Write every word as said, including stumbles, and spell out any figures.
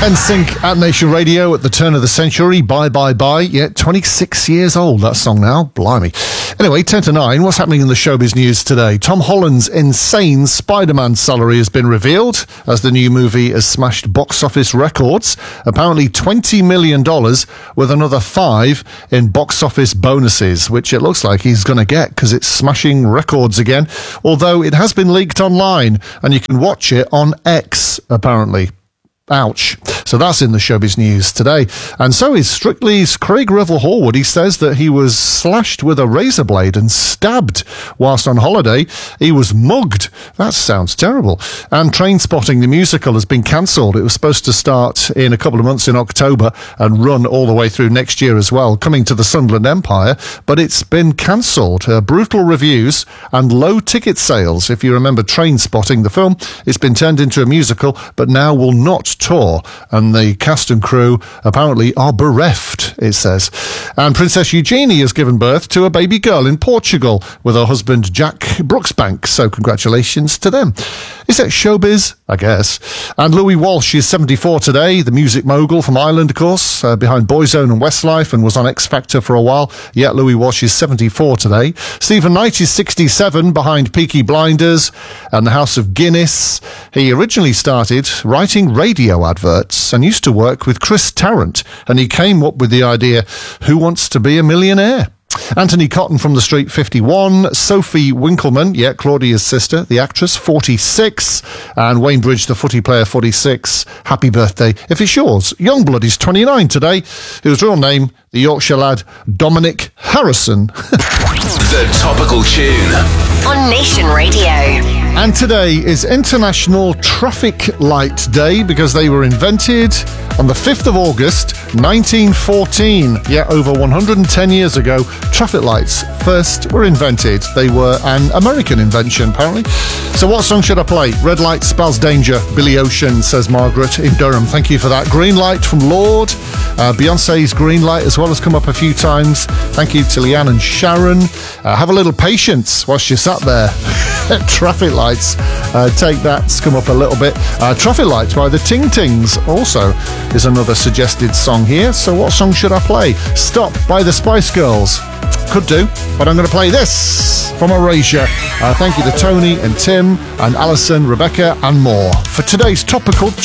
N Sync at Nation Radio at the turn of the century. Bye, bye, bye. Yeah, twenty-six years old, that song now. Blimey. Anyway, ten to nine, what's happening in the showbiz news today? Tom Holland's insane Spider-Man salary has been revealed as the new movie has smashed box office records. Apparently twenty million dollars with another five in box office bonuses, which it looks like he's going to get because it's smashing records again. Although it has been leaked online and you can watch it on X, apparently. Ouch. So that's in the showbiz news today. And so is Strictly's Craig Revel Horwood. He says that he was slashed with a razor blade and stabbed whilst on holiday. He was mugged. That sounds terrible. And Trainspotting, the musical, has been cancelled. It was supposed to start in a couple of months in October and run all the way through next year as well, coming to the Sunderland Empire, but it's been cancelled. Uh, brutal reviews and low ticket sales. If you remember Trainspotting, the film, it's been turned into a musical, but now will not tour, and the cast and crew apparently are bereft, it says. And Princess Eugenie has given birth to a baby girl in Portugal with her husband Jack Brooksbank, so congratulations to them. Is that showbiz? I guess. And Louis Walsh is seventy-four today, the music mogul from Ireland, of course, uh, behind Boyzone and Westlife, and was on X Factor for a while. Yet Louis Walsh is seventy-four today. Stephen Knight is sixty-seven, behind Peaky Blinders and the House of Guinness. He originally started writing radio adverts and used to work with Chris Tarrant, and he came up with the idea, who wants to be a millionaire? Anthony Cotton from The Street, fifty-one. Sophie Winkleman, yeah, Claudia's sister, the actress, forty-six. And Wayne Bridge, the footy player, forty-six. Happy birthday if it's yours. Youngblood is twenty-nine today. His real name, the Yorkshire lad, Dominic Harrison. The Topical Tune on Nation Radio. And today is International Traffic Light Day because they were invented on the fifth of August, nineteen fourteen. Yeah, over one hundred ten years ago, traffic lights first were invented. They were an American invention, apparently. So what song should I play? Red light spells danger. Billy Ocean, says Margaret in Durham. Thank you for that. Green Light from Lord. Uh, Beyonce's Green Light as well has come up a few times. Thank you to Leanne and Sharon. Uh, have a little patience whilst you sat there. Traffic Lights. Uh, take that's come up a little bit. Uh, Traffic Lights by the Ting Tings also is another suggested song here. So what song should I play? Stop by the Spice Girls. Could do, but I'm going to play this from Erasure. Uh, thank you to Tony and Tim and Alison, Rebecca and more for today's Topical